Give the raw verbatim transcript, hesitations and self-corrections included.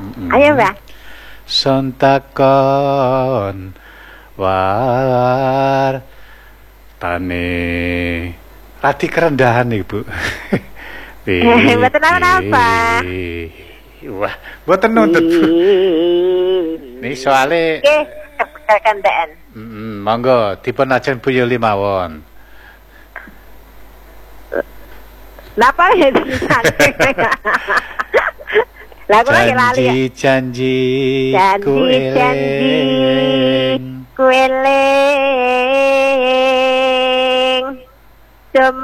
Mm-mm. Ayo, Mbak. Sontakon war tane rati kerendahan Ibu. Mboten apa-apa. Wah, mboten nuntut Bu. Nih soalnya Nggih, kekandaan. mm, monggo dipun ajeng Bu Yuli mawon. Napa ya? Lah kula ya lali ya. Janji janji Janji janji kueling. Cuma